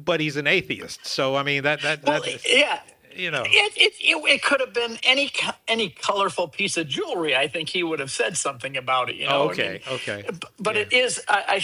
but he's an atheist. So I mean yeah. You know, it could have been any colorful piece of jewelry. I think he would have said something about it. You know. Okay. But it is.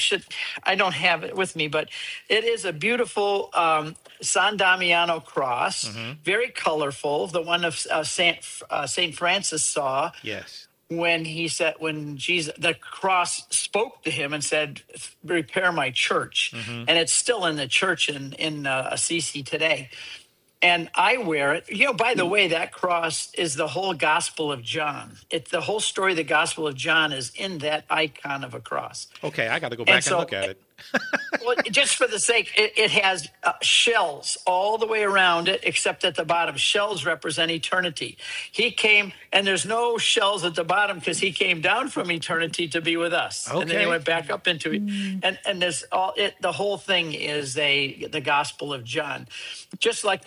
I don't have it with me, but it is a beautiful San Damiano cross, very colorful. The one of Saint Francis saw. Yes. When Jesus, the cross spoke to him and said, "Repair my church," and it's still in the church in Assisi today. And I wear it. You know, by the way, that cross is the whole Gospel of John. The whole story of the Gospel of John is in that icon of a cross. Okay, I got to go back and look at it. Well, just for the sake, it has shells all the way around it, except at the bottom. Shells represent eternity. He came, and there's no shells at the bottom because he came down from eternity to be with us. Okay. And then he went back up into it. And there's the whole thing is the Gospel of John. Just like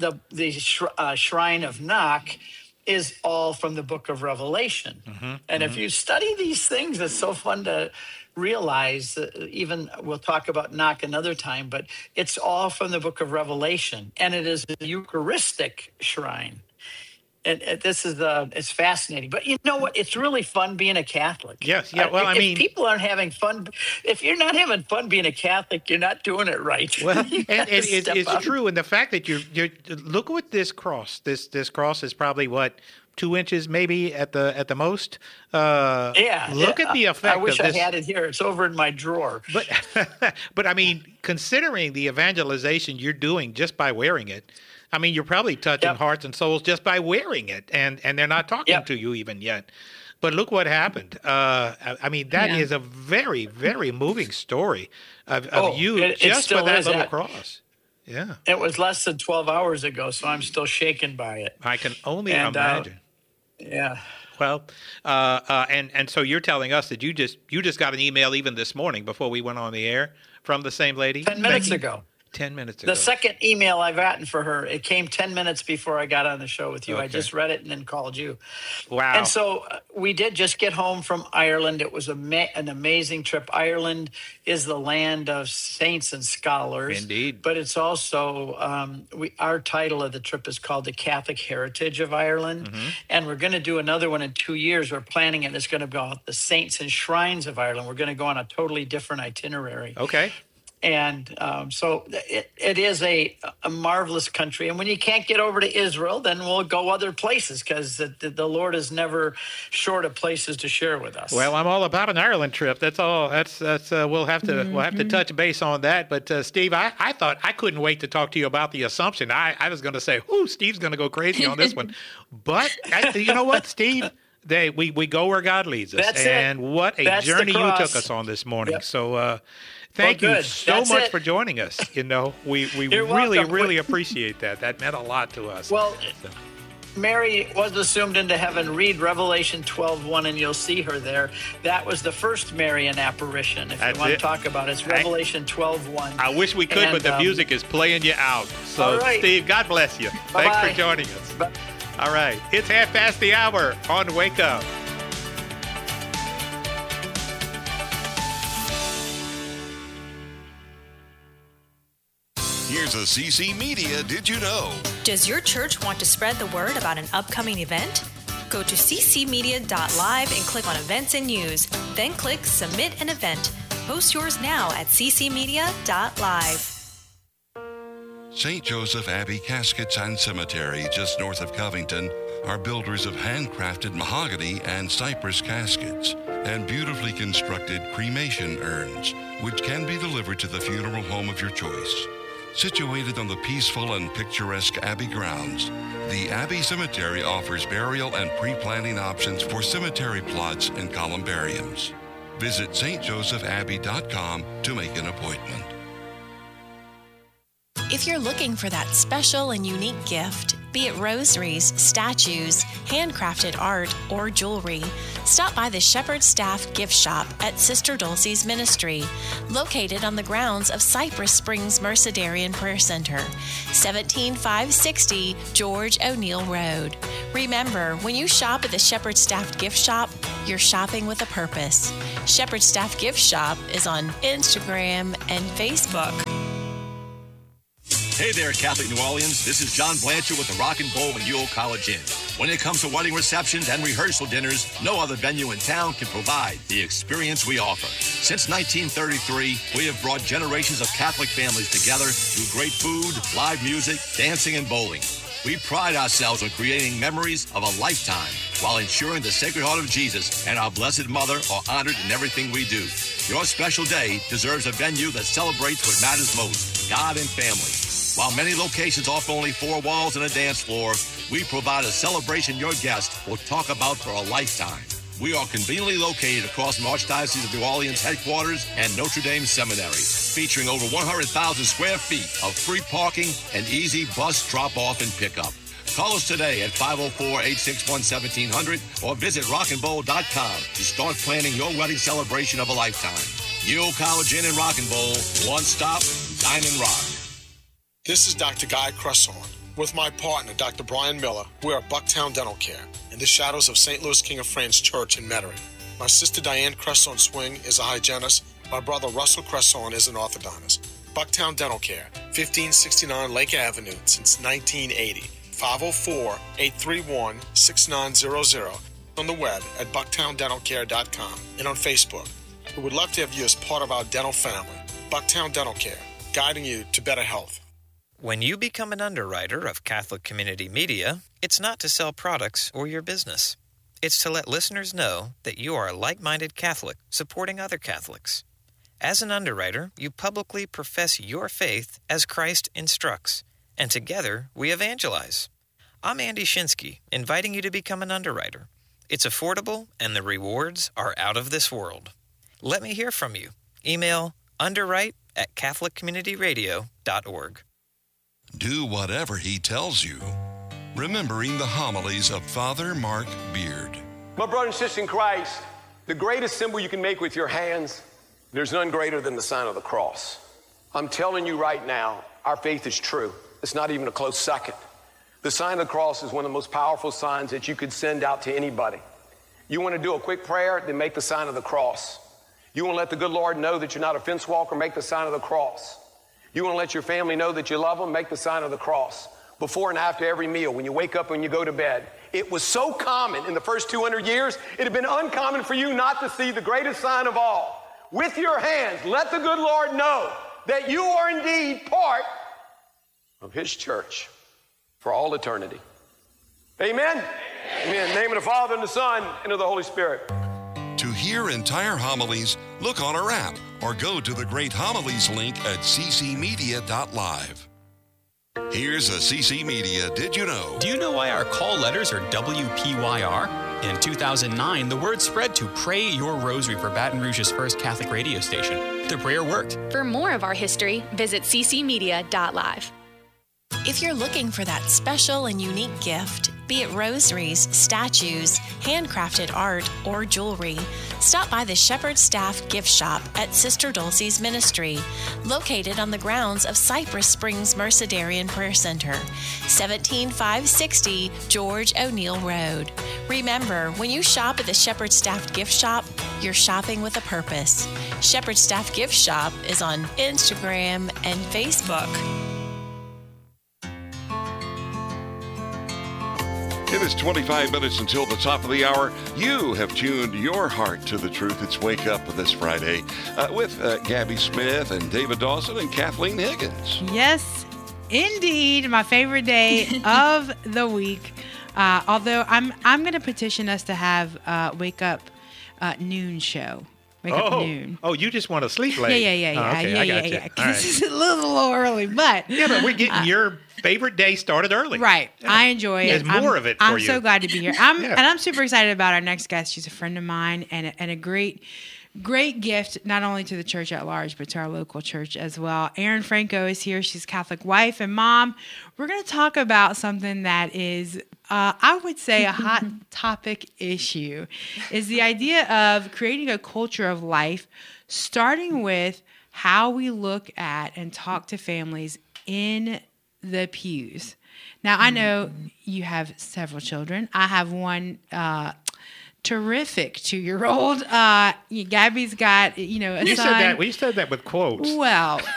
the Shrine of Knock is all from the book of Revelation. And if you study these things, it's so fun to realize, even we'll talk about Knock another time, but it's all from the book of Revelation, and it is a Eucharistic shrine. And this is it's fascinating. But you know what? It's really fun being a Catholic. Yes. Yeah. Well, if people aren't having fun, if you're not having fun being a Catholic, you're not doing it right. Well, and it's true. And the fact that you're look at this cross. This cross is probably what, 2 inches maybe at the most. Look at the effect. I wish of this. I had it here. It's over in my drawer. But I mean, considering the evangelization you're doing just by wearing it, I mean, you're probably touching hearts and souls just by wearing it, and they're not talking to you even yet. But look what happened. I mean, that is a very, very moving story of you just for that little cross. Yeah. It was less than 12 hours ago, so I'm still shaken by it. I can only imagine. Yeah. Well, and so you're telling us that you just got an email even this morning before we went on the air from the same lady? 10 minutes ago. 10 minutes ago. The second email I've gotten for her, it came 10 minutes before I got on the show with you. Okay. I just read it and then called you. Wow. And so we did just get home from Ireland. It was an amazing trip. Ireland is the land of saints and scholars. Indeed. But it's also, our title of the trip is called The Catholic Heritage of Ireland. And we're going to do another one in 2 years. We're planning it. It's going to be called The Saints and Shrines of Ireland. We're going to go on a totally different itinerary. Okay. And so it is a marvelous country. And when you can't get over to Israel, then we'll go other places because the Lord is never short of places to share with us. Well, I'm all about an Ireland trip. That's all. That's we'll have to touch base on that. But Steve, I thought I couldn't wait to talk to you about the Assumption. I was going to say, Steve's going to go crazy on this one. But you know what, Steve? We go where God leads us. That's what a journey you took us on this morning. Yep. So thank you so much for joining us. You know, we really appreciate that. That meant a lot to us. Well, Mary was assumed into heaven. Read Revelation 12:1 and you'll see her there. That was the first Marian apparition. If you want to talk about it, it's Revelation 12:1. I wish we could, but the music is playing you out. So, Steve, God bless you. Bye-bye. Thanks for joining us. Bye. All right. It's 1:30 on Wake Up. Here's a CC Media Did You Know? Does your church want to spread the word about an upcoming event? Go to ccmedia.live and click on Events and News. Then click Submit an Event. Post yours now at ccmedia.live. St. Joseph Abbey Caskets and Cemetery, just north of Covington, are builders of handcrafted mahogany and cypress caskets and beautifully constructed cremation urns, which can be delivered to the funeral home of your choice. Situated on the peaceful and picturesque Abbey grounds, the Abbey Cemetery offers burial and pre-planning options for cemetery plots and columbariums. Visit stjosephabbey.com to make an appointment. If you're looking for that special and unique gift, be it rosaries, statues, handcrafted art, or jewelry, stop by the Shepherd Staff Gift Shop at Sister Dulcie's Ministry, located on the grounds of Cypress Springs Mercedarian Prayer Center, 17560 George O'Neill Road. Remember, when you shop at the Shepherd Staff Gift Shop, you're shopping with a purpose. Shepherd Staff Gift Shop is on Instagram and Facebook. Hey there, Catholic New Orleans. This is John Blanchard with the Rock and Bowl and Ewell College Inn. When it comes to wedding receptions and rehearsal dinners, no other venue in town can provide the experience we offer. Since 1933, we have brought generations of Catholic families together through great food, live music, dancing, and bowling. We pride ourselves on creating memories of a lifetime while ensuring the Sacred Heart of Jesus and our Blessed Mother are honored in everything we do. Your special day deserves a venue that celebrates what matters most, God and family. While many locations offer only 4 walls and a dance floor, we provide a celebration your guests will talk about for a lifetime. We are conveniently located across from Archdiocese of New Orleans headquarters and Notre Dame Seminary, featuring over 100,000 square feet of free parking and easy bus drop-off and pickup. Call us today at 504-861-1700 or visit rockandbowl.com to start planning your wedding celebration of a lifetime. Ewell College Inn and Rock and Bowl, one stop, dine and rock. This is Dr. Guy Cresson. With my partner, Dr. Brian Miller, we are Bucktown Dental Care in the shadows of St. Louis King of France Church in Metairie. My sister Diane Cresson Swing is a hygienist. My brother Russell Cresson is an orthodontist. Bucktown Dental Care, 1569 Lake Avenue since 1980. 504-831-6900. On the web at bucktowndentalcare.com and on Facebook. We would love to have you as part of our dental family. Bucktown Dental Care, guiding you to better health. When you become an underwriter of Catholic Community Media, it's not to sell products or your business. It's to let listeners know that you are a like-minded Catholic supporting other Catholics. As an underwriter, you publicly profess your faith as Christ instructs, and together we evangelize. I'm Andy Shinsky, inviting you to become an underwriter. It's affordable, and the rewards are out of this world. Let me hear from you. Email underwrite@catholiccommunityradio.org. Do whatever he tells you. Remembering the homilies of Father Mark Beard. My brother and sister in Christ, the greatest symbol you can make with your hands, there's none greater than the sign of the cross. I'm telling you right now, our faith is true. It's not even a close second. The sign of the cross is one of the most powerful signs that you could send out to anybody. You want to do a quick prayer, then make the sign of the cross. You want to let the good Lord know that you're not a fence walker, make the sign of the cross. You want to let your family know that you love them, make the sign of the cross. Before and after every meal, when you wake up and you go to bed. It was so common in the first 200 years, it had been uncommon for you not to see the greatest sign of all. With your hands, let the good Lord know that you are indeed part of his church for all eternity. Amen? Amen. In the name of the Father, and the Son, and of the Holy Spirit. To hear entire homilies, look on our app or go to the Great Homilies link at ccmedia.live. Here's a CC Media Did You Know? Do you know why our call letters are WPYR? In 2009, the word spread to Pray Your Rosary for Baton Rouge's first Catholic radio station. The prayer worked. For more of our history, visit ccmedia.live. If you're looking for that special and unique gift, be it rosaries, statues, handcrafted art, or jewelry, stop by the Shepherd Staff Gift Shop at Sister Dulcie's Ministry, located on the grounds of Cypress Springs Mercedarian Prayer Center, 17560 George O'Neill Road. Remember, when you shop at the Shepherd Staff Gift Shop, you're shopping with a purpose. Shepherd Staff Gift Shop is on Instagram and Facebook. It is 25 minutes until the top of the hour. You have tuned your heart to the truth. It's Wake Up this Friday with Gabby Smith and David Dawson and Kathleen Higgins. Yes, indeed. My favorite day of the week. Although I'm going to petition us to have Wake Up noon show. Wake up noon. Oh, you just want to sleep late. Yeah. Okay, I got you. This is a little early, but but we're getting your favorite day started early. Right. Yeah. I enjoy it. There's more of it for you. I'm so glad to be here. And I'm super excited about our next guest. She's a friend of mine and a great gift, not only to the church at large, but to our local church as well. Erin Franco is here. She's a Catholic wife and mom. We're going to talk about something that is, I would say, a hot topic issue, is the idea of creating a culture of life, starting with how we look at and talk to families in the pews. Now, I know you have several children. I have one terrific 2-year-old. Gabby's got, a son. You said that with quotes. Well,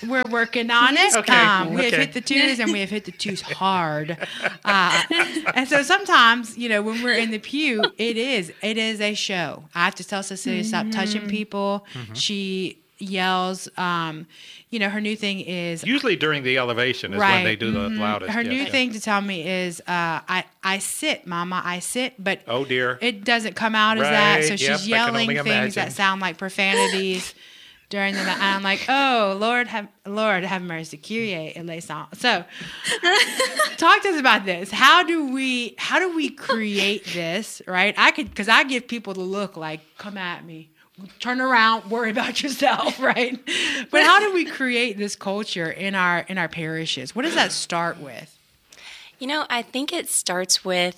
We're working on it. Okay. We have hit the twos, and we have hit the twos hard. And so sometimes, when we're in the pew, it is a show. I have to tell Cecilia, stop touching people. She yells. Her new thing is usually during the elevation is when they do the loudest. Her new thing to tell me is, I sit, Mama, I sit, but oh dear, it doesn't come out as that. So she's yelling things that sound like profanities during the night. And I'm like, oh Lord, have mercy, Kyrie eleison. So talk to us about this. How do we create this? Right? Because I give people the look like, come at me. Turn around, worry about yourself, right? But how do we create this culture in our parishes? What does that start with? I think it starts with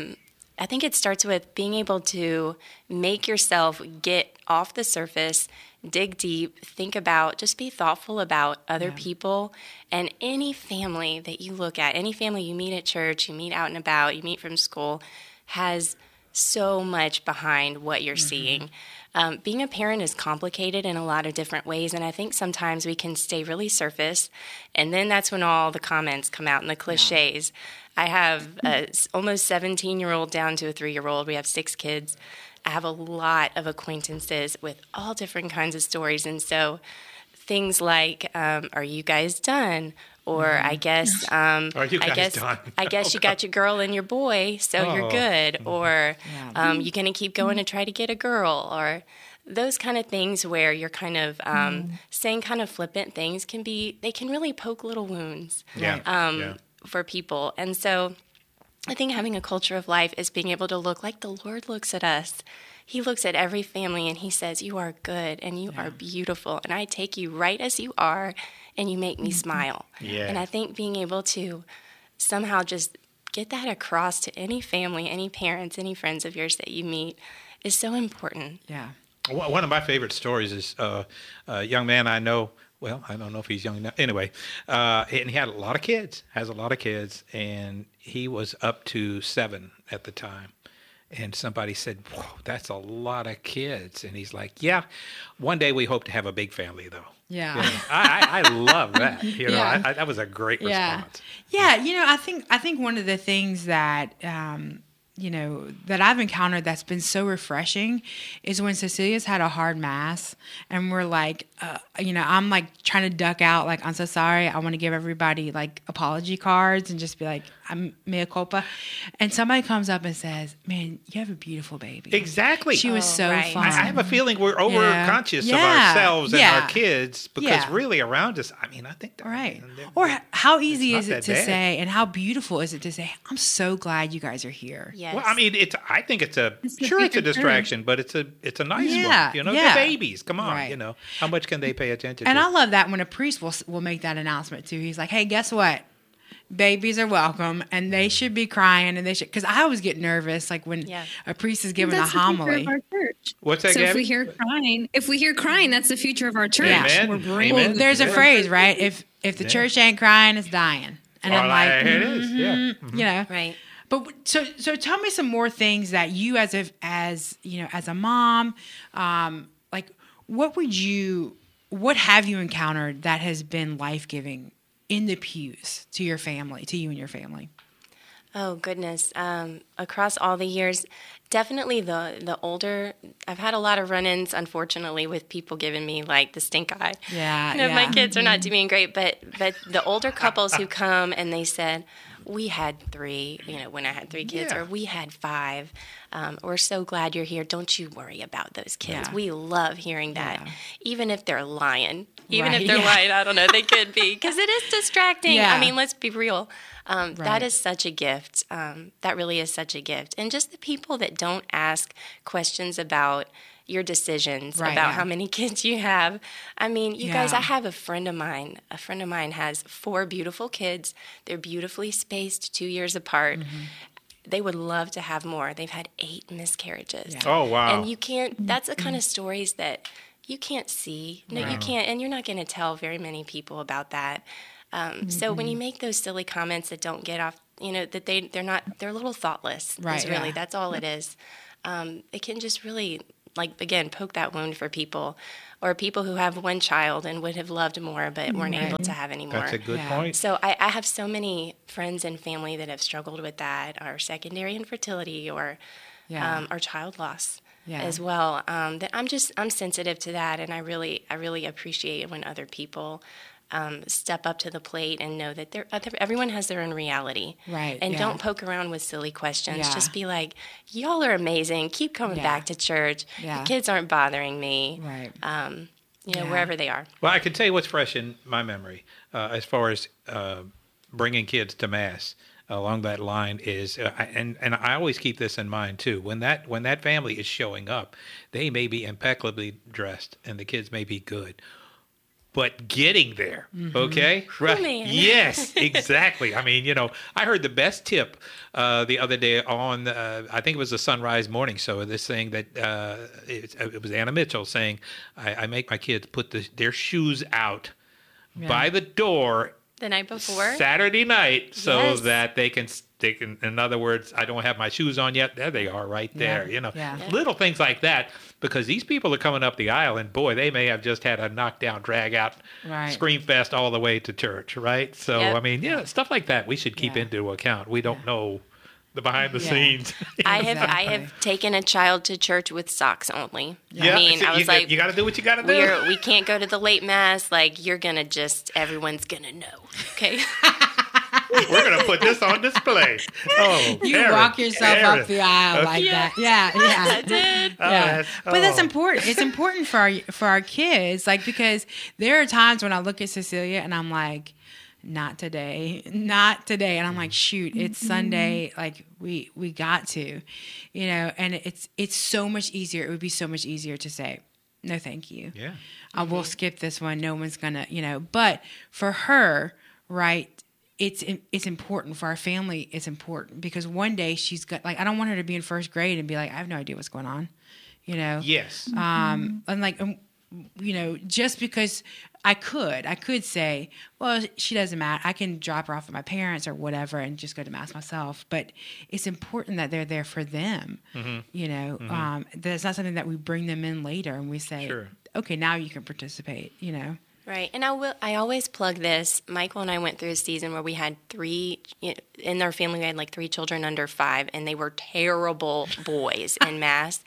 being able to make yourself get off the surface, dig deep, think about, just be thoughtful about other people and any family that you look at, any family you meet at church, you meet out and about, you meet from school, has so much behind what you're seeing. Being a parent is complicated in a lot of different ways, and I think sometimes we can stay really surface, and then that's when all the comments come out and the cliches. I have a almost 17-year-old down to a 3-year-old. We have 6 kids. I have a lot of acquaintances with all different kinds of stories, and so things like, are you guys done? Or I guess done? I guess you got your girl and your boy, so you're good. Or you're going to keep going to try to get a girl. Or those kind of things where you're kind of saying kind of flippant things can really poke little wounds for people. And so I think having a culture of life is being able to look like the Lord looks at us. He looks at every family and he says, you are good and you are beautiful. And I take you right as you are and you make me smile. Yeah. And I think being able to somehow just get that across to any family, any parents, any friends of yours that you meet is so important. Yeah. One of my favorite stories is a young man I know. Well, I don't know if he's young now. Anyway, and he has a lot of kids, and he was up to 7 at the time. And somebody said, whoa, that's a lot of kids. And he's like, yeah, one day we hope to have a big family, though. Yeah. I love that. That was a great response. Yeah. I think one of the things that, that I've encountered that's been so refreshing is when Cecilia's had a hard mass and we're like, I'm like trying to duck out, like, I'm so sorry. I want to give everybody like apology cards and just be like, I'm mea culpa. And somebody comes up and says, man, you have a beautiful baby. Exactly. She was so fun. I have a feeling we're over-conscious of ourselves and our kids because really around us, I think they're right. Or how easy is it to say and how beautiful is it to say, I'm so glad you guys are here. Yes. Well, I think it's a distraction, but it's a nice one. They're babies. Come on, how much can they pay attention to? And I love that when a priest will make that announcement too. He's like, hey, guess what? Babies are welcome, and they should be crying, and they should. Because I always get nervous, like when a priest is giving a homily. That's the future of our church. What's that? So Gabby? if we hear crying, that's the future of our church. Amen. Well, there's a phrase, right? If the church ain't crying, it's dying. And I'm like, it is. Yeah. Mm-hmm. Right. But so tell me some more things that you as a mom, like what have you encountered that has been life-giving in the pews to your family, to you and your family? Oh, goodness. Across all the years, definitely the older, I've had a lot of run-ins, unfortunately, with people giving me like the stink eye. Yeah. My kids are not doing great, but the older couples who come and they said, we had 3, when I had 3 kids, or we had 5. We're so glad you're here. Don't you worry about those kids. Yeah. We love hearing that, even if they're lying. Even if they're lying, I don't know, they could be, because it is distracting. Yeah. I mean, let's be real. That is such a gift. That really is such a gift. And just the people that don't ask questions about your decisions, about how many kids you have. I mean, you guys, I have a friend of mine. A friend of mine has 4 beautiful kids. They're beautifully spaced, 2 years apart. Mm-hmm. They would love to have more. They've had 8 miscarriages. Yeah. Oh, wow. And you can't, that's the kind of stories that you can't see. No, you can't, and you're not going to tell very many people about that. So when you make those silly comments that don't get off, that they're a little thoughtless. Right. Really, that's all it is. It can just really like, again, poke that wound for people, or people who have one child and would have loved more but weren't able to have any more. That's a good point. So I have so many friends and family that have struggled with that, or secondary infertility, or child loss as well. That I'm sensitive to that, and I really appreciate it when other people step up to the plate and know that everyone has their own reality. Right. And don't poke around with silly questions. Just be like, y'all are amazing. Keep coming back to church. The kids aren't bothering me. Right. Wherever they are. Well, I can tell you what's fresh in my memory as far as bringing kids to Mass along that line is, and I always keep this in mind too, when that family is showing up, they may be impeccably dressed and the kids may be good. But getting there, okay? Right. Man. Yes, exactly. I mean, I heard the best tip the other day on, I think it was the Sunrise Morning Show, this thing that it was Anna Mitchell saying, I make my kids put their shoes out by the door the night before Saturday night so that they can, in other words, I don't have my shoes on yet. There they are right there. Little things like that, because these people are coming up the aisle and boy, they may have just had a knockdown, drag out, scream fest all the way to church. Right. So, I mean, stuff like that we should keep into account. We don't know the behind the scenes. I have taken a child to church with socks only. Yeah. I mean, I was like, you got to do what you got to do. We can't go to the late mass. Like, you're going to everyone's going to know. Okay. We're going to put this on display. Oh, you walk yourself up the aisle like that. Yeah. I did. But that's important. It's important for our kids, like, because there are times when I look at Cecilia and I'm like, not today. And I'm like, shoot, it's Sunday. Like we got to, and it's so much easier. It would be so much easier to say, no, thank you. Yeah. We'll skip this one. No one's gonna, but for her, right. It's important for our family. It's important because one day she's got, like, I don't want her to be in first grade and be like, I have no idea what's going on, Yes. And like, just because I could say, well, she doesn't matter. I can drop her off with my parents or whatever and just go to Mass myself. But it's important that they're there for them. That's not something that we bring them in later and we say, okay, now you can participate, Right. And I always plug this. Michael and I went through a season where we had in our family, we had like 3 children under 5, and they were terrible boys in Mass.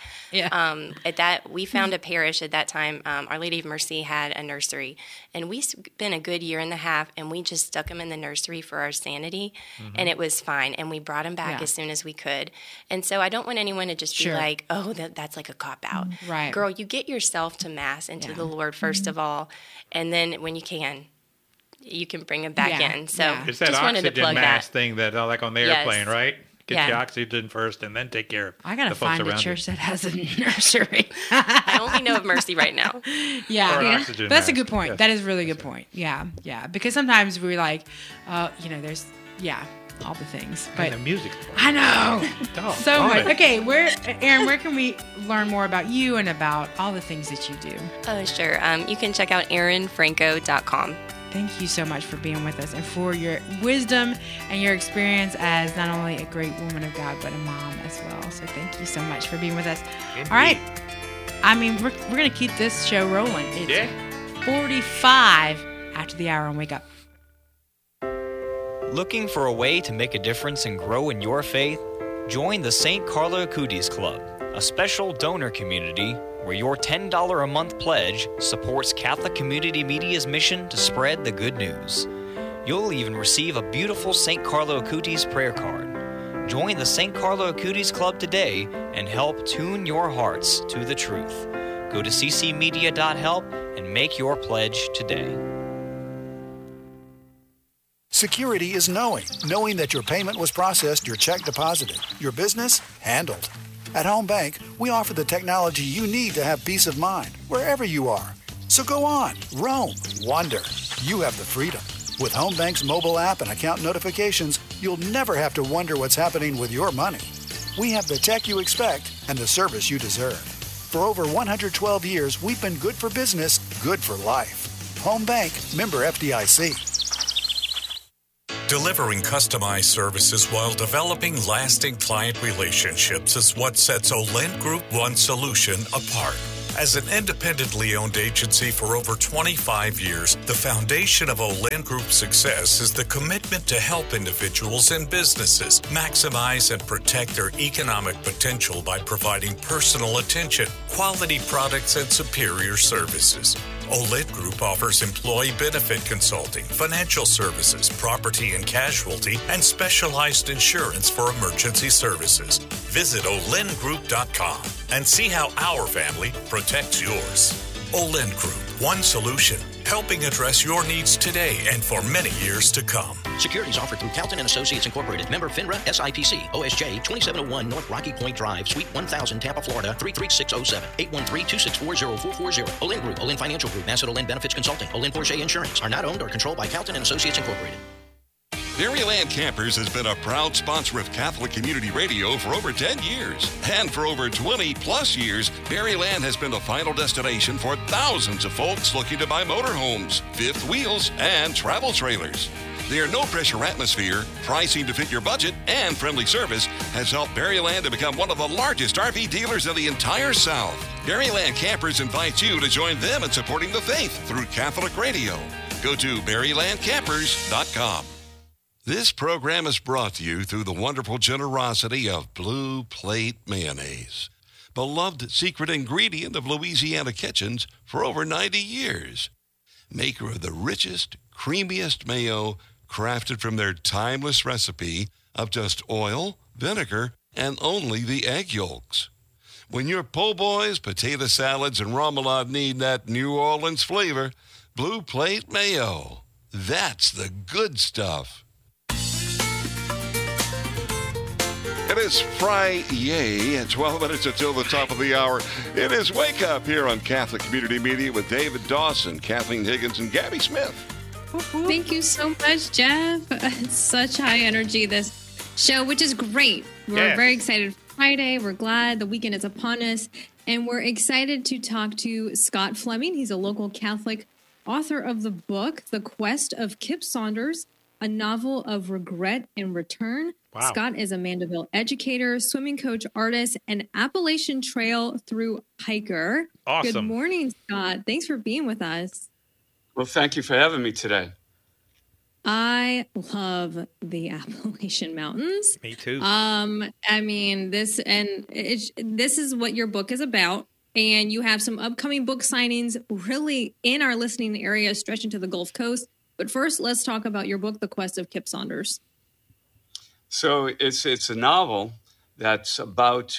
We found a parish at that time. Our Lady of Mercy had a nursery, and we spent a good year and a half, and we just stuck them in the nursery for our sanity, and it was fine. And we brought them back as soon as we could. And so I don't want anyone to just be like, oh, that's like a cop-out. Right. Girl, you get yourself to Mass and to the Lord first of all, and then when you can bring them back in. So it's that just wanted to oxygen plug mask that. thing that like on the airplane, right? Get your oxygen first and then take care of I gotta the folks find a around church you. that has a nursery. I only know of Mercy right now. But that's a good point. Yes. That is a really good point. Yeah. Because sometimes we're like, there's all the things. But and the music. I know. So much. Okay, Erin, where can we learn more about you and about all the things that you do? Oh, sure. You can check out erinfranco.com. Thank you so much for being with us and for your wisdom and your experience as not only a great woman of God, but a mom as well. So thank you so much for being with us. Indeed. All right. I mean, we're going to keep this show rolling. It's 45 after the hour on Wake Up. Looking for a way to make a difference and grow in your faith? Join the St. Carlo Acutis Club, a special donor community where your $10 a month pledge supports Catholic Community Media's mission to spread the good news. You'll even receive a beautiful St. Carlo Acutis prayer card. Join the St. Carlo Acutis Club today and help tune your hearts to the truth. Go to ccmedia.help and make your pledge today. Security is knowing that your payment was processed, your check deposited, your business handled. At Home Bank, we offer the technology you need to have peace of mind wherever you are. So go on, roam, wander. You have the freedom. With Home Bank's mobile app and account notifications, you'll never have to wonder what's happening with your money. We have the tech you expect and the service you deserve. For over 112 years, we've been good for business, good for life. Home Bank, member FDIC. Delivering customized services while developing lasting client relationships is what sets Olin Group One Solution apart. As an independently owned agency for over 25 years, the foundation of Olin Group's success is the commitment to help individuals and businesses maximize and protect their economic potential by providing personal attention, quality products, and superior services. Olin Group offers employee benefit consulting, financial services, property and casualty, and specialized insurance for emergency services. Visit olingroup.com and see how our family protects yours. Olin Group, one solution, helping address your needs today and for many years to come. Securities offered through Calton and Associates Incorporated. Member FINRA, SIPC, OSJ, 2701 North Rocky Point Drive, Suite 1000, Tampa, Florida, 33607, 813-264-0440. Olin Group, Olin Financial Group, Asset Olin Benefits Consulting, Olin Porsche Insurance are not owned or controlled by Calton and Associates Incorporated. Maryland Campers has been a proud sponsor of Catholic Community Radio for over 10 years. And for over 20 plus years, Maryland has been the final destination for thousands of folks looking to buy motorhomes, fifth wheels, and travel trailers. Their no-pressure atmosphere, pricing to fit your budget, and friendly service has helped Maryland to become one of the largest RV dealers in the entire South. Maryland Campers invites you to join them in supporting the faith through Catholic Radio. Go to MarylandCampers.com. This program is brought to you through the wonderful generosity of Blue Plate Mayonnaise, beloved secret ingredient of Louisiana kitchens for over 90 years. Maker of the richest, creamiest mayo, crafted from their timeless recipe of just oil, vinegar, and only the egg yolks. When your po' boys, potato salads, and remoulade need that New Orleans flavor, Blue Plate Mayo. That's the good stuff. It is Friday at 12 minutes until the top of the hour. It is Wake Up here on Catholic Community Media with David Dawson, Kathleen Higgins, and Gabby Smith. Thank you so much, Jeff. It's such high energy, this show, which is great. We're very excited for Friday. We're glad the weekend is upon us. And we're excited to talk to Scott Fleming. He's a local Catholic, author of the book, The Quest of Kip Saunders, a novel of regret and return. Wow. Scott is a Mandeville educator, swimming coach, artist, and Appalachian Trail through hiker. Awesome. Good morning, Scott. Thanks for being with us. Well, thank you for having me today. I love the Appalachian Mountains. Me too. I mean, this is what your book is about. And you have some upcoming book signings really in our listening area stretching to the Gulf Coast. But first, let's talk about your book, The Quest of Kip Saunders. So it's a novel that's about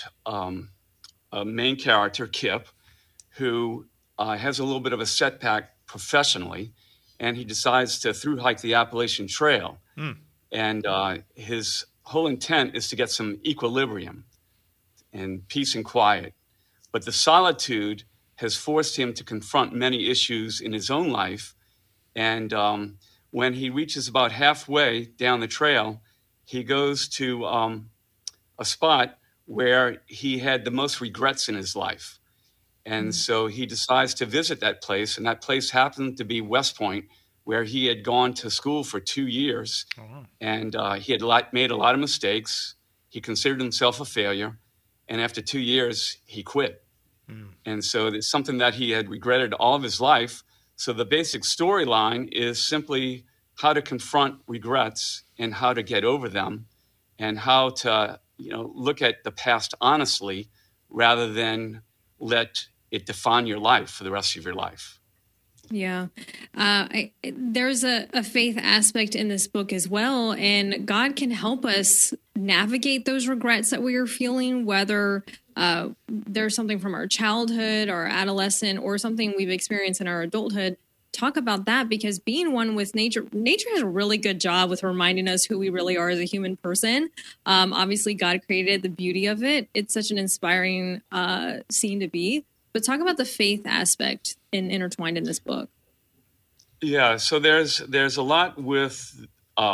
a main character, Kip, who has a little bit of a setback professionally, and he decides to through hike the Appalachian Trail. And his whole intent is to get some equilibrium and peace and quiet. But the solitude has forced him to confront many issues in his own life. And when he reaches about halfway down the trail, he goes to a spot where he had the most regrets in his life. And so he decides to visit that place. And that place happened to be West Point, where he had gone to school for 2 years. And he had made a lot of mistakes. He considered himself a failure. And after 2 years, he quit. And so it's something that he had regretted all of his life. So the basic storyline is simply how to confront regrets and how to get over them and how to, look at the past honestly rather than let it define your life for the rest of your life. Yeah. There's a faith aspect in this book as well. And God can help us navigate those regrets that we are feeling, whether there's something from our childhood or adolescent or something we've experienced in our adulthood. Talk about that, because being one with nature has a really good job with reminding us who we really are as a human person. Obviously, God created the beauty of it. It's such an inspiring scene to be. But talk about the faith aspect intertwined in this book. Yeah, so there's a lot with,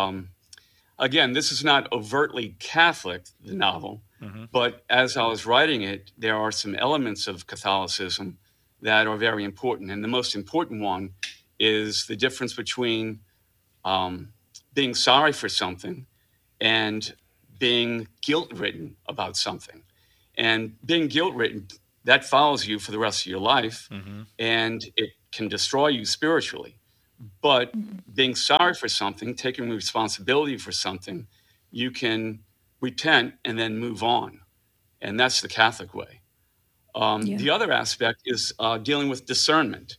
again, this is not overtly Catholic, the novel, but as I was writing it, there are some elements of Catholicism that are very important. And the most important one is the difference between being sorry for something and being guilt-ridden about something. And being guilt-ridden, that follows you for the rest of your life, and it can destroy you spiritually. But being sorry for something, taking responsibility for something, you can repent and then move on. And that's the Catholic way. The other aspect is dealing with discernment.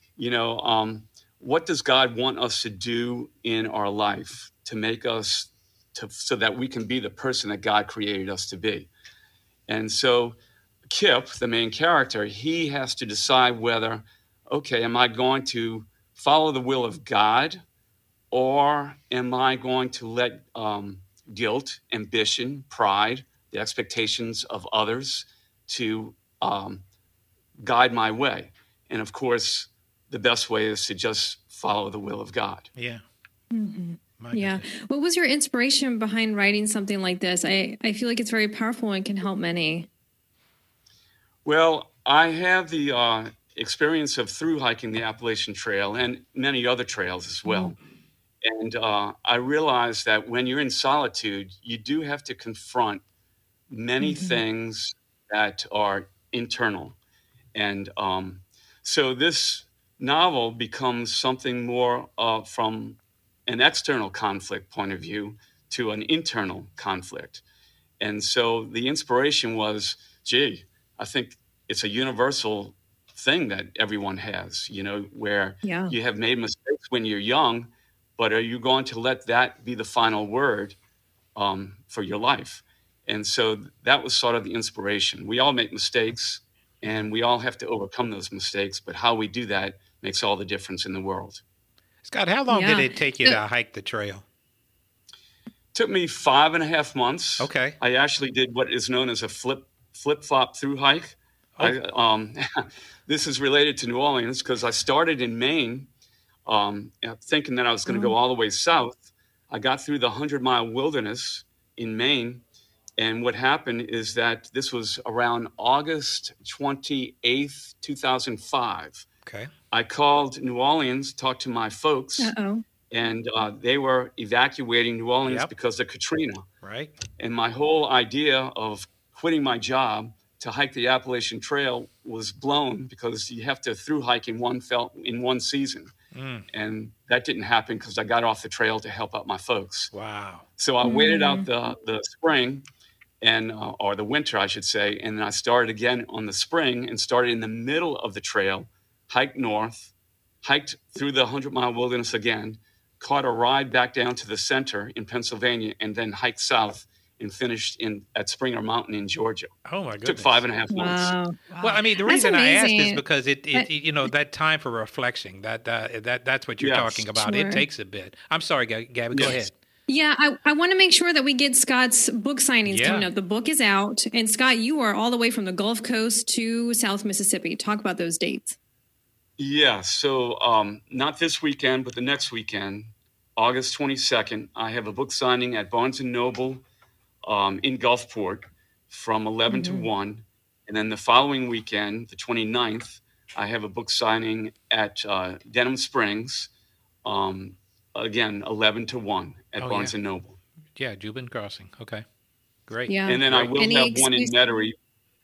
What does God want us to do in our life to make us so that we can be the person that God created us to be? And so Kip, the main character, he has to decide whether, okay, am I going to follow the will of God, or am I going to let guilt, ambition, pride, the expectations of others to guide my way? And of course, the best way is to just follow the will of God. Yeah. Yeah. What was your inspiration behind writing something like this? I feel like it's very powerful and can help many. Well, I have the experience of through hiking the Appalachian Trail and many other trails as well. And I realized that when you're in solitude, you do have to confront many things that are internal. And so this novel becomes something more from an external conflict point of view to an internal conflict. And so the inspiration was, I think it's a universal thing that everyone has, where you have made mistakes when you're young, but are you going to let that be the final word for your life? And so that was sort of the inspiration. We all make mistakes, and we all have to overcome those mistakes, but how we do that makes all the difference in the world. Scott, how long did it take you to hike the trail? It took me 5.5 months. Okay. I actually did what is known as a flip-flop through hike. This is related to New Orleans because I started in Maine thinking that I was going to go all the way south. I got through the 100-mile wilderness in Maine. And what happened is that this was around August 28th, 2005. Okay. I called New Orleans, talked to my folks, and they were evacuating New Orleans because of Katrina. Right. And my whole idea of quitting my job to hike the Appalachian Trail was blown because you have to through hike in one season. And that didn't happen because I got off the trail to help out my folks. Wow. So I waited out the spring or the winter, I should say. And then I started again on the spring and started in the middle of the trail, hiked north, hiked through the 100-mile wilderness again, caught a ride back down to the center in Pennsylvania, and then hiked south and finished at Springer Mountain in Georgia. Oh my goodness! It took 5.5 months. Wow. Well, I mean, the reason I asked is because it that time for reflection, that's what you're talking about. Sure. It takes a bit. I'm sorry, Gabby. Go ahead. Yeah, I want to make sure that we get Scott's book signings coming up. The book is out, and Scott, you are all the way from the Gulf Coast to South Mississippi. Talk about those dates. Yeah, so not this weekend, but the next weekend, August 22nd, I have a book signing at Barnes & Noble in Gulfport from 11 to 1. And then the following weekend, the 29th, I have a book signing at Denham Springs, again, 11 to 1 at Barnes & Noble. Yeah, Juban Crossing. Okay, great. Yeah. And then I will have one in Metairie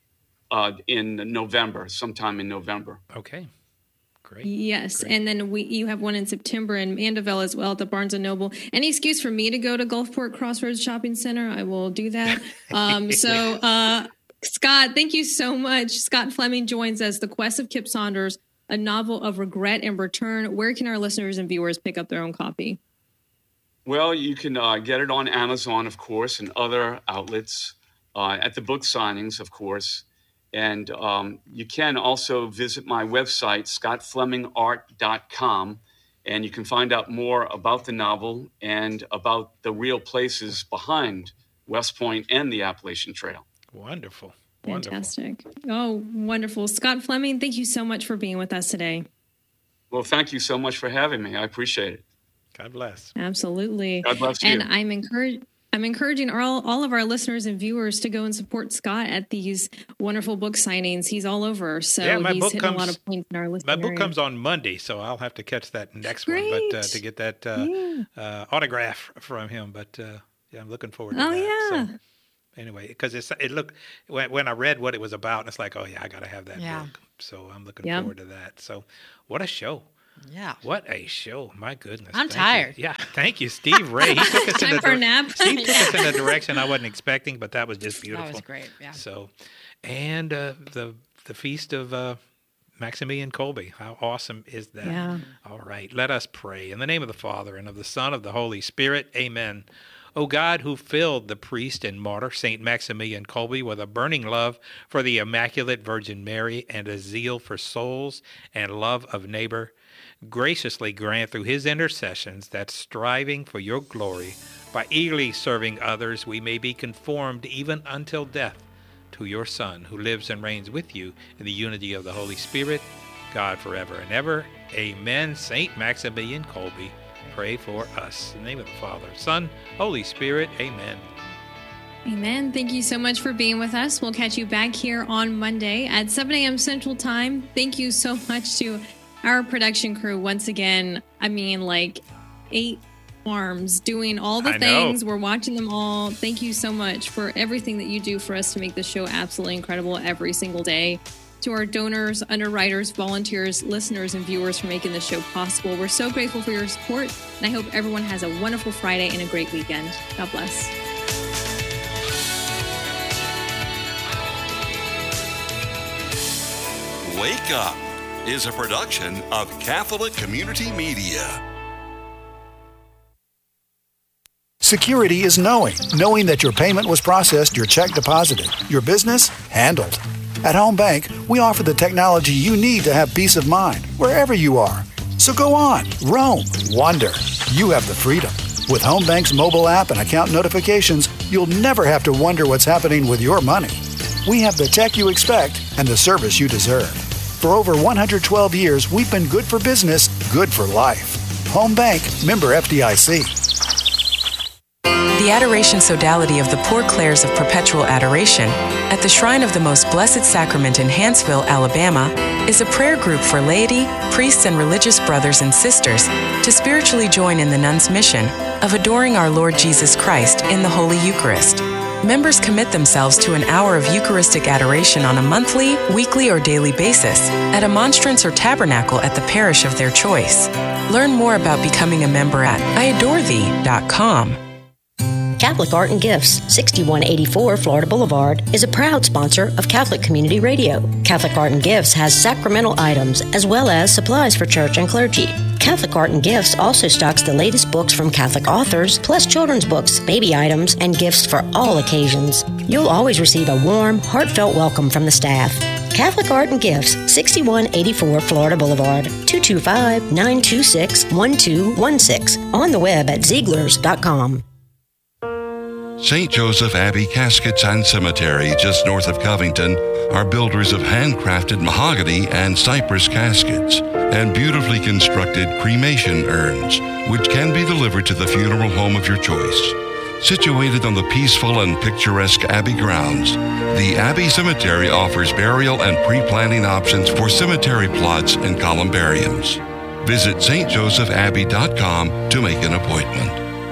in November, sometime in November. Okay. Great. Yes, great. And then you have one in September in Mandeville as well at the Barnes & Noble. Any excuse for me to go to Gulfport Crossroads Shopping Center, I will do that. Scott, thank you so much. Scott Fleming joins us, The Quest of Kip Saunders, a novel of regret and return. Where can our listeners and viewers pick up their own copy? Well, you can get it on Amazon, of course, and other outlets, at the book signings, of course. And you can also visit my website, scottflemingart.com, and you can find out more about the novel and about the real places behind West Point and the Appalachian Trail. Wonderful. Fantastic. Oh, wonderful. Scott Fleming, thank you so much for being with us today. Well, thank you so much for having me. I appreciate it. God bless. Absolutely. God bless you. And I'm encouraged. I'm encouraging all of our listeners and viewers to go and support Scott at these wonderful book signings. He's all over, so he's hitting a lot of points in our listening My book area. comes on Monday, so I'll have to catch that next one. But to get that autograph from him, but I'm looking forward to that. Yeah. So, anyway, because it looked when I read what it was about, it's like, oh yeah, I got to have that book. So I'm looking forward to that. So what a show. Yeah. What a show. My goodness. I'm tired. Yeah. Thank you, Steve Ray. He took us Time for a nap. Steve took us in a direction I wasn't expecting, but that was just beautiful. That was great. Yeah. So, and the feast of Maximilian Kolbe. How awesome is that? Yeah. All right. Let us pray. In the name of the Father, and of the Son, of the Holy Spirit. Amen. O God, who filled the priest and martyr, St. Maximilian Kolbe, with a burning love for the Immaculate Virgin Mary and a zeal for souls and love of neighbor, graciously grant through his intercessions that, striving for your glory, by eagerly serving others, we may be conformed even until death to your Son, who lives and reigns with you in the unity of the Holy Spirit, God forever and ever. Amen. St. Maximilian Kolbe, pray for us. In the name of the Father, Son, Holy Spirit. Amen. Amen. Thank you so much for being with us. We'll catch you back here on Monday at 7 a.m. Central Time. Thank you so much to our production crew once again. I mean, like 8 arms doing all the things. We're watching them all. Thank you so much for everything that you do for us to make this show absolutely incredible every single day. To our donors, underwriters, volunteers, listeners, and viewers for making this show possible. We're so grateful for your support, and I hope everyone has a wonderful Friday and a great weekend. God bless. Wake Up is a production of Catholic Community Media. Security is knowing that your payment was processed, your check deposited, your business handled. At Home Bank, we offer the technology you need to have peace of mind wherever you are. So go on, roam, wander. You have the freedom. With Home Bank's mobile app and account notifications, you'll never have to wonder what's happening with your money. We have the tech you expect and the service you deserve. For over 112 years, we've been good for business, good for life. Home Bank, member FDIC. The Adoration Sodality of the Poor Clares of Perpetual Adoration at the Shrine of the Most Blessed Sacrament in Hanceville, Alabama, is a prayer group for laity, priests, and religious brothers and sisters to spiritually join in the nuns' mission of adoring our Lord Jesus Christ in the Holy Eucharist. Members commit themselves to an hour of Eucharistic adoration on a monthly, weekly, or daily basis at a monstrance or tabernacle at the parish of their choice. Learn more about becoming a member at iadorethee.com. Catholic Art and Gifts, 6184 Florida Boulevard, is a proud sponsor of Catholic Community Radio. Catholic Art and Gifts has sacramental items as well as supplies for church and clergy. Catholic Art and Gifts also stocks the latest books from Catholic authors, plus children's books, baby items, and gifts for all occasions. You'll always receive a warm, heartfelt welcome from the staff. Catholic Art and Gifts, 6184 Florida Boulevard, 225-926-1216. On the web at Zieglers.com. St. Joseph Abbey Caskets and Cemetery, just north of Covington, are builders of handcrafted mahogany and cypress caskets and beautifully constructed cremation urns, which can be delivered to the funeral home of your choice. Situated on the peaceful and picturesque Abbey grounds, the Abbey Cemetery offers burial and pre-planning options for cemetery plots and columbariums. Visit stjosephabbey.com to make an appointment.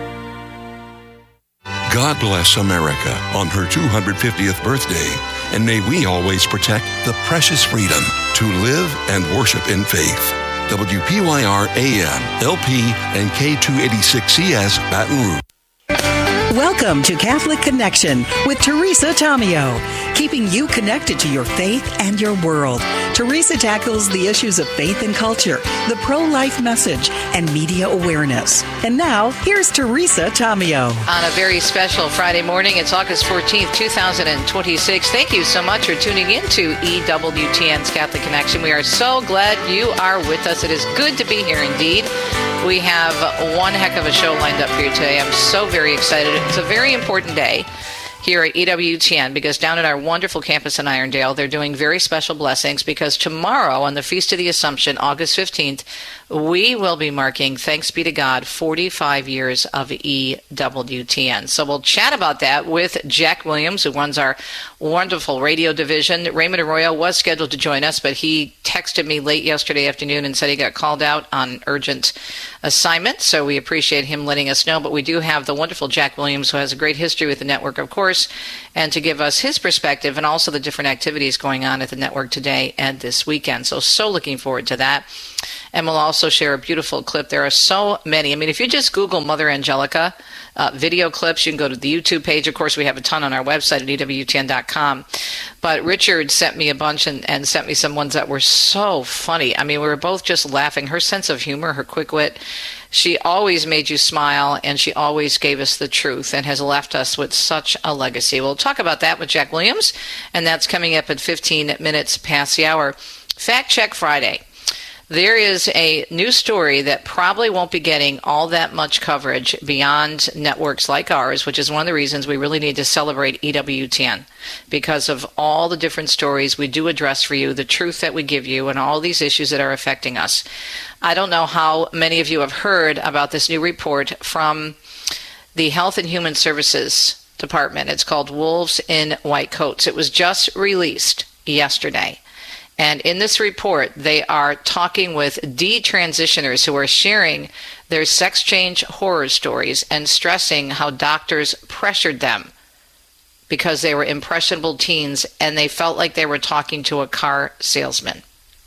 God bless America on her 250th birthday, and may we always protect the precious freedom to live and worship in faith. WPYR AM, LP, and K286CS Baton Rouge. Welcome to Catholic Connection with Teresa Tomeo, keeping you connected to your faith and your world. Teresa tackles the issues of faith and culture, the pro-life message, and media awareness. And now, here's Teresa Tomeo. On a very special Friday morning, it's August 14th, 2026. Thank you so much for tuning in to EWTN's Catholic Connection. We are so glad you are with us. It is good to be here indeed. We have one heck of a show lined up for you today. I'm so very excited. It's a very important day. here at EWTN, because down at our wonderful campus in Irondale, they're doing very special blessings, because tomorrow on the Feast of the Assumption, August 15th, we will be marking, thanks be to God, 45 years of EWTN. So we'll chat about that with Jack Williams, who runs our wonderful radio division. Raymond Arroyo was scheduled to join us, but he texted me late yesterday afternoon and said he got called out on urgent assignment. So we appreciate him letting us know. But we do have the wonderful Jack Williams, who has a great history with the network, of course, and to give us his perspective and also the different activities going on at the network today and this weekend. So looking forward to that. And we'll also share a beautiful clip. There are so many. I mean, if you just Google Mother Angelica video clips, you can go to the YouTube page. Of course, we have a ton on our website at EWTN.com. But Richard sent me a bunch and sent me some ones that were so funny. I mean, we were both just laughing. Her sense of humor, her quick wit, she always made you smile, and she always gave us the truth and has left us with such a legacy. We'll talk about that with Jack Williams, and that's coming up at 15 minutes past the hour. Fact Check Friday. There is a new story that probably won't be getting all that much coverage beyond networks like ours, which is one of the reasons we really need to celebrate EWTN, because of all the different stories we do address for you, the truth that we give you, and all these issues that are affecting us. I don't know how many of you have heard about this new report from the Health and Human Services Department. It's called Wolves in White Coats. It was just released yesterday. And in this report, they are talking with detransitioners who are sharing their sex change horror stories and stressing how doctors pressured them because they were impressionable teens and they felt like they were talking to a car salesman.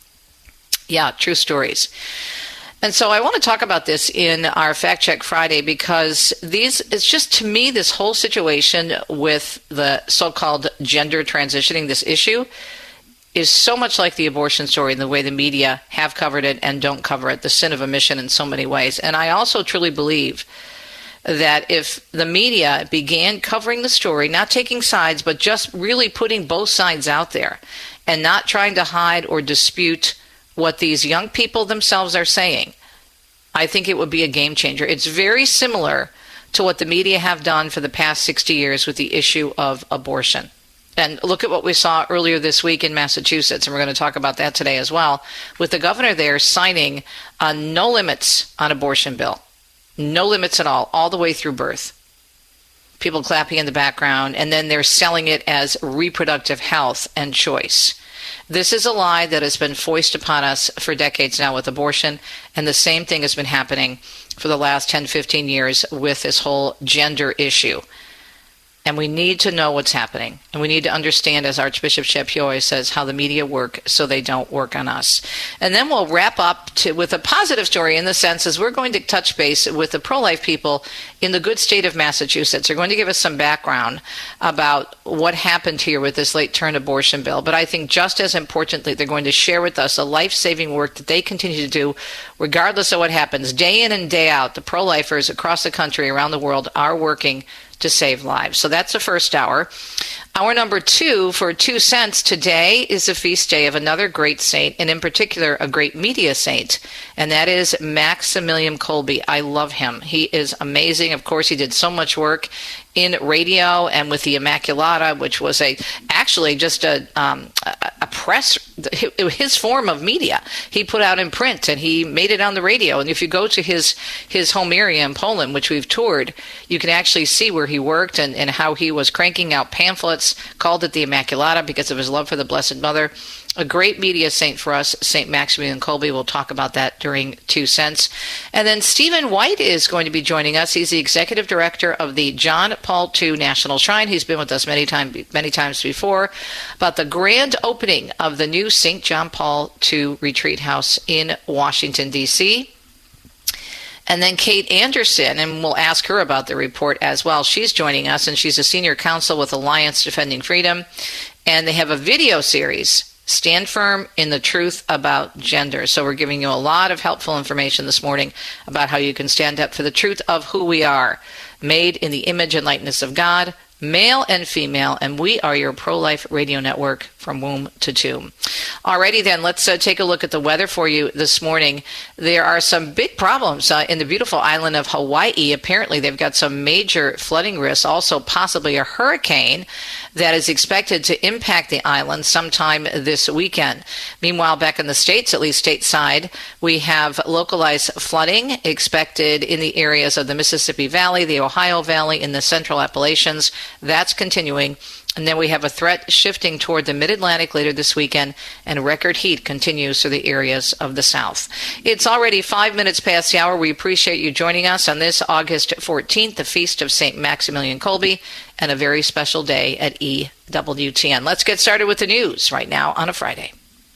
Yeah, true stories. And so I want to talk about this in our Fact Check Friday, because it's just, to me, this whole situation with the so-called gender transitioning, this issue, is so much like the abortion story in the way the media have covered it and don't cover it, the sin of omission in so many ways. And I also truly believe that if the media began covering the story, not taking sides, but just really putting both sides out there and not trying to hide or dispute what these young people themselves are saying, I think it would be a game changer. It's very similar to what the media have done for the past 60 years with the issue of abortion. And look at what we saw earlier this week in Massachusetts, and we're going to talk about that today as well, with the governor there signing a no limits on abortion bill. No limits at all the way through birth. People clapping in the background, and then they're selling it as reproductive health and choice. This is a lie that has been foisted upon us for decades now with abortion, and the same thing has been happening for the last 10, 15 years with this whole gender issue. And we need to know what's happening. And we need to understand, as Archbishop Chaput always says, how the media work so they don't work on us. And then we'll wrap up with a positive story, in the sense as we're going to touch base with the pro-life people in the good state of Massachusetts. They're going to give us some background about what happened here with this late-term abortion bill. But I think just as importantly, they're going to share with us the life-saving work that they continue to do, regardless of what happens. Day in and day out, the pro-lifers across the country, around the world, are working to save lives. So that's the first hour. Hour number 2 for 2 cents today is a feast day of another great saint, and in particular a great media saint, and that is Maximilian Kolbe. I love him. He is amazing. Of course, he did so much work in radio and with the Immaculata, which was actually just a press, his form of media. He put out in print and he made it on the radio. And if you go to his home area in Poland, which we've toured, you can actually see where he worked and how he was cranking out pamphlets, called it the Immaculata because of his love for the Blessed Mother. A great media saint for us, St. Maximilian Kolbe. We'll talk about that during 2 cents. And then Stephen White is going to be joining us. He's the executive director of the John Paul II National Shrine. He's been with us many times before, about the grand opening of the new St. John Paul II Retreat House in Washington, D.C. And then Kate Anderson, and we'll ask her about the report as well. She's joining us, and she's a senior counsel with Alliance Defending Freedom. And they have a video series, Stand Firm in the Truth About Gender. So we're giving you a lot of helpful information this morning about how you can stand up for the truth of who we are, made in the image and likeness of God, male and female, and we are your pro-life radio network for from womb to tomb. Alrighty then, let's take a look at the weather for you this morning. There are some big problems in the beautiful island of Hawaii. Apparently, they've got some major flooding risks, also possibly a hurricane that is expected to impact the island sometime this weekend. Meanwhile, back in the States, at least stateside, we have localized flooding expected in the areas of the Mississippi Valley, the Ohio Valley, in the Central Appalachians. That's continuing. And then we have a threat shifting toward the mid-Atlantic later this weekend, and record heat continues through the areas of the South. It's already 5 minutes past the hour. We appreciate you joining us on this August 14th, the Feast of St. Maximilian Kolbe, and a very special day at EWTN. Let's get started with the news right now on a Friday.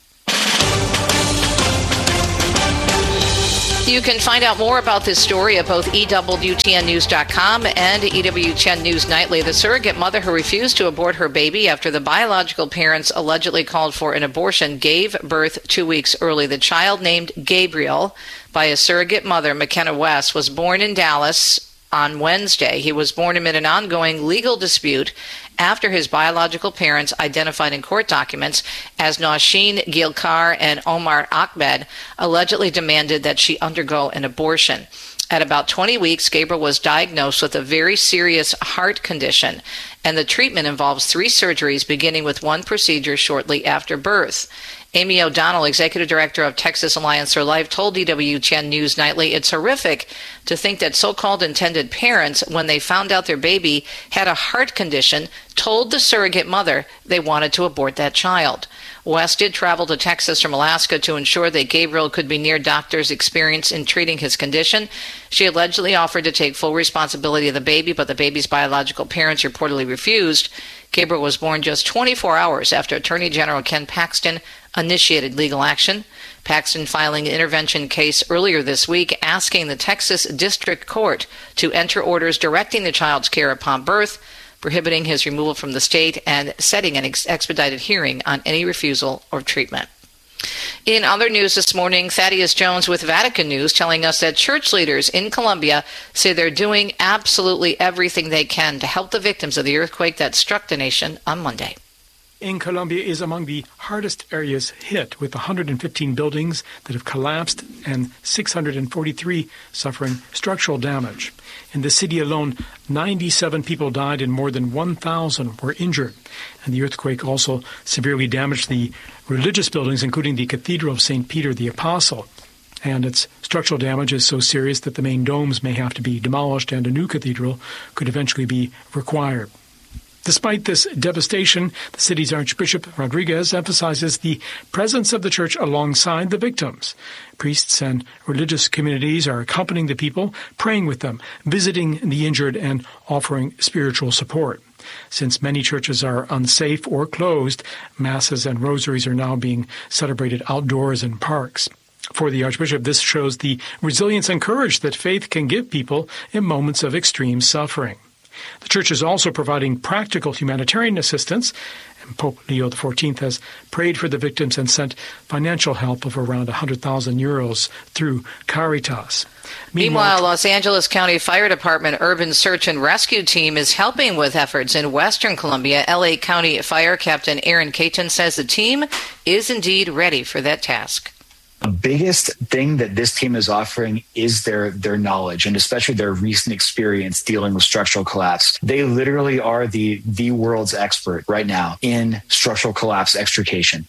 You can find out more about this story at both EWTNnews.com and EWTN News Nightly. The surrogate mother who refused to abort her baby after the biological parents allegedly called for an abortion gave birth 2 weeks early. The child, named Gabriel by a surrogate mother, McKenna West, was born in Dallas on Wednesday. He was born amid an ongoing legal dispute after his biological parents, identified in court documents as Nausheen Gilkar and Omar Ahmed, allegedly demanded that she undergo an abortion. At about 20 weeks, Gabriel was diagnosed with a very serious heart condition, and the treatment involves 3 surgeries, beginning with 1 procedure shortly after birth. Amy O'Donnell, Executive Director of Texas Alliance for Life, told EWTN News Nightly, "It's horrific to think that so-called intended parents, when they found out their baby had a heart condition, told the surrogate mother they wanted to abort that child." West did travel to Texas from Alaska to ensure that Gabriel could be near doctors experienced in treating his condition. She allegedly offered to take full responsibility of the baby, but the baby's biological parents reportedly refused. Gabriel was born just 24 hours after Attorney General Ken Paxton initiated legal action. Paxton filing an intervention case earlier this week asking the Texas District Court to enter orders directing the child's care upon birth, prohibiting his removal from the state, and setting an expedited hearing on any refusal of treatment. In other news this morning, Thaddeus Jones with Vatican News telling us that church leaders in Colombia say they're doing absolutely everything they can to help the victims of the earthquake that struck the nation on Monday. In Colombia is among the hardest areas hit, with 115 buildings that have collapsed and 643 suffering structural damage. In the city alone, 97 people died and more than 1,000 were injured. And the earthquake also severely damaged the religious buildings, including the Cathedral of St. Peter the Apostle. And its structural damage is so serious that the main domes may have to be demolished and a new cathedral could eventually be required. Despite this devastation, the city's Archbishop Rodriguez emphasizes the presence of the church alongside the victims. Priests and religious communities are accompanying the people, praying with them, visiting the injured, and offering spiritual support. Since many churches are unsafe or closed, masses and rosaries are now being celebrated outdoors in parks. For the Archbishop, this shows the resilience and courage that faith can give people in moments of extreme suffering. The Church is also providing practical humanitarian assistance, and Pope Leo XIV has prayed for the victims and sent financial help of around 100,000 euros through Caritas. Meanwhile, Los Angeles County Fire Department Urban Search and Rescue Team is helping with efforts in Western Colombia. LA County Fire Captain Aaron Caton says the team is indeed ready for that task. The biggest thing that this team is offering is their knowledge, and especially their recent experience dealing with structural collapse. They literally are the world's expert right now in structural collapse extrication.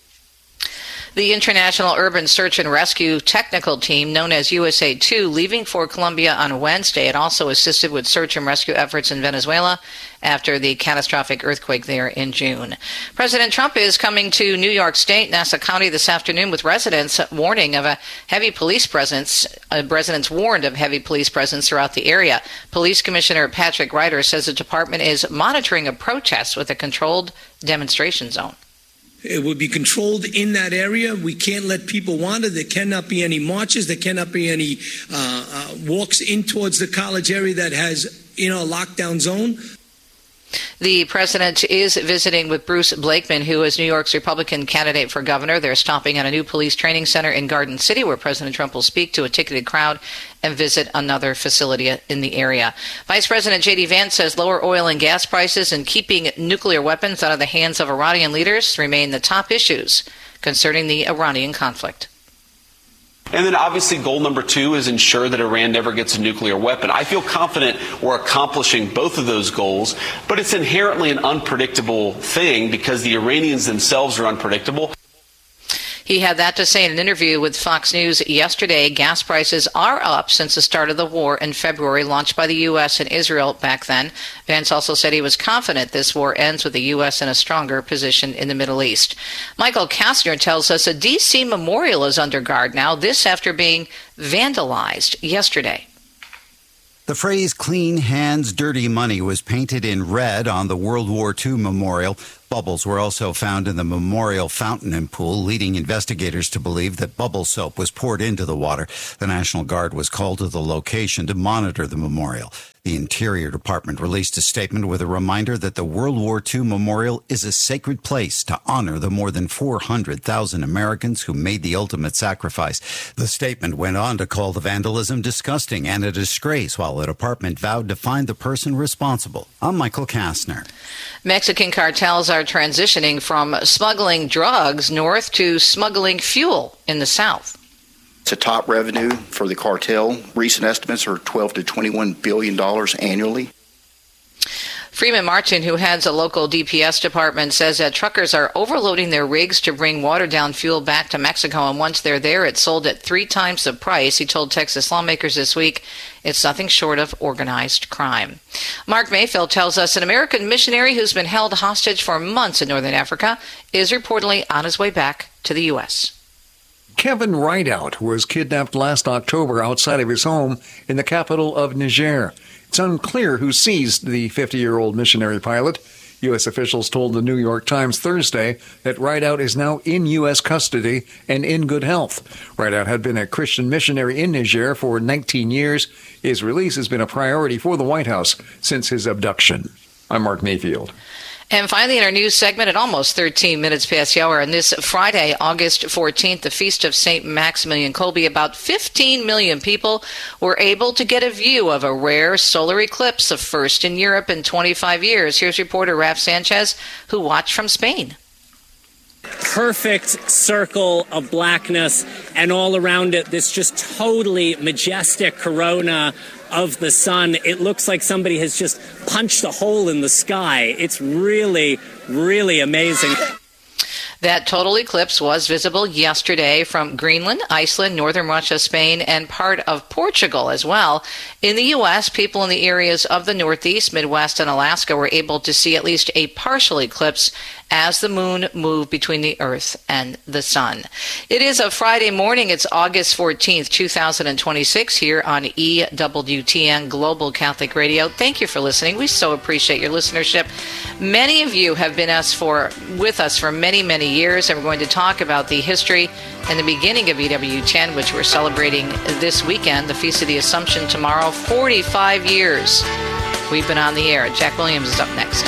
The International Urban Search and Rescue Technical Team, known as USA2, leaving for Colombia on Wednesday. It also assisted with search and rescue efforts in Venezuela after the catastrophic earthquake there in June. President Trump is coming to New York State, Nassau County this afternoon, with residents warning of a heavy police presence. Residents warned of heavy police presence throughout the area. Police Commissioner Patrick Ryder says the department is monitoring a protest with a controlled demonstration zone. It will be controlled in that area. We can't let people wander. There cannot be any marches. There cannot be any walks in towards the college area that has, a lockdown zone. The president is visiting with Bruce Blakeman, who is New York's Republican candidate for governor. They're stopping at a new police training center in Garden City, where President Trump will speak to a ticketed crowd and visit another facility in the area. Vice President J.D. Vance says lower oil and gas prices and keeping nuclear weapons out of the hands of Iranian leaders remain the top issues concerning the Iranian conflict. And then obviously goal number 2 is ensure that Iran never gets a nuclear weapon. I feel confident we're accomplishing both of those goals, but it's inherently an unpredictable thing because the Iranians themselves are unpredictable. He had that to say in an interview with Fox News yesterday. Gas prices are up since the start of the war in February, launched by the U.S. and Israel back then. Vance also said he was confident this war ends with the U.S. in a stronger position in the Middle East. Michael Kastner tells us a D.C. memorial is under guard now, this after being vandalized yesterday. The phrase "clean hands, dirty money" was painted in red on the World War II memorial. Bubbles were also found in the memorial fountain and pool, leading investigators to believe that bubble soap was poured into the water. The National Guard was called to the location to monitor the memorial. The Interior Department released a statement with a reminder that the World War II Memorial is a sacred place to honor the more than 400,000 Americans who made the ultimate sacrifice. The statement went on to call the vandalism disgusting and a disgrace, while the department vowed to find the person responsible. I'm Michael Kastner. Mexican cartels are transitioning from smuggling drugs north to smuggling fuel in the south. It's a top revenue for the cartel. Recent estimates are $12 to $21 billion annually. Freeman Martin, who heads a local DPS department, says that truckers are overloading their rigs to bring watered-down fuel back to Mexico, and once they're there, it's sold at 3 times the price. He told Texas lawmakers this week it's nothing short of organized crime. Mark Mayfield tells us an American missionary who's been held hostage for months in northern Africa is reportedly on his way back to the U.S. Kevin Rideout was kidnapped last October outside of his home in the capital of Niger. It's unclear who seized the 50-year-old missionary pilot. U.S. officials told the New York Times Thursday that Rideout is now in U.S. custody and in good health. Rideout had been a Christian missionary in Niger for 19 years. His release has been a priority for the White House since his abduction. I'm Mark Mayfield. And finally, in our news segment, at almost 13 minutes past the hour, on this Friday, August 14th, the Feast of St. Maximilian Kolbe, about 15 million people were able to get a view of a rare solar eclipse, the first in Europe in 25 years. Here's reporter Raf Sanchez, who watched from Spain. Perfect circle of blackness, and all around it, this just totally majestic corona of the sun. It looks like somebody has just punched a hole in the sky. It's really, really amazing. That total eclipse was visible yesterday from Greenland, Iceland, northern Russia, Spain, and part of Portugal as well. In the U.S., people in the areas of the Northeast, Midwest, and Alaska were able to see at least a partial eclipse as the moon moved between the Earth and the sun. It is a Friday morning. It's August 14th, 2026, here on EWTN Global Catholic Radio. Thank you for listening. We so appreciate your listenership. Many of you have been with us for many, many years, and we're going to talk about the history and the beginning of EWTN, which we're celebrating this weekend, the Feast of the Assumption tomorrow. 45 years we've been on the air. Jack Williams is up next.